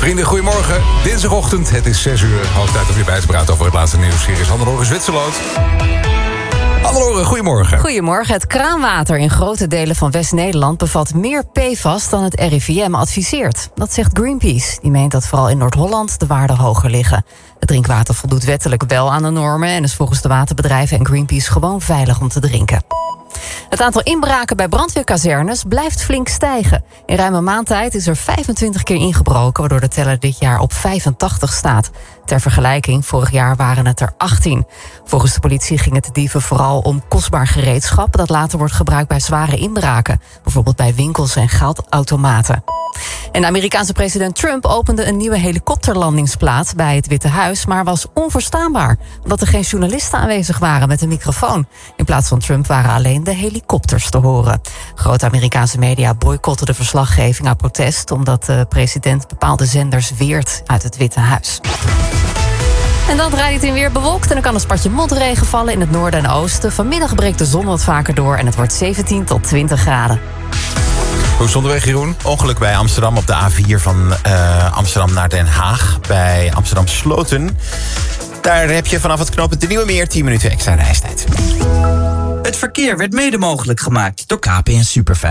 Vrienden, goedemorgen. Dinsdagochtend, het is 6 uur. Hoog tijd om weer bij te praten over het laatste nieuws. Hier is Hannelore Zwitserloot. Hannelore, goedemorgen. Goedemorgen. Het kraanwater in grote delen van West-Nederland bevat meer PFAS dan het RIVM adviseert. Dat zegt Greenpeace. Die meent dat vooral in Noord-Holland de waarden hoger liggen. Het drinkwater voldoet wettelijk wel aan de normen en is volgens de waterbedrijven en Greenpeace gewoon veilig om te drinken. Het aantal inbraken bij brandweerkazernes blijft flink stijgen. In ruim een maand tijd is er 25 keer ingebroken, waardoor de teller dit jaar op 85 staat. Ter vergelijking, vorig jaar waren het er 18. Volgens de politie ging het de dieven vooral om kostbaar gereedschap dat later wordt gebruikt bij zware inbraken. Bijvoorbeeld bij winkels en geldautomaten. En de Amerikaanse president Trump opende een nieuwe helikopterlandingsplaats bij het Witte Huis, maar was onverstaanbaar, omdat er geen journalisten aanwezig waren met een microfoon. In plaats van Trump waren alleen de helikopters te horen. Grote Amerikaanse media boycotten de verslaggeving uit protest, omdat de president bepaalde zenders weert uit het Witte Huis. En dan draait het in weer bewolkt en er kan een spatje motregen vallen in het noorden en oosten. Vanmiddag breekt de zon wat vaker door en het wordt 17 tot 20 graden. Hoe stond de weg, Jeroen? Ongeluk bij Amsterdam op de A4 van Amsterdam naar Den Haag. Bij Amsterdam Sloten. Daar heb je vanaf het knooppunt de Nieuwe Meer 10 minuten extra reistijd. Het verkeer werd mede mogelijk gemaakt door KPN Superfijn.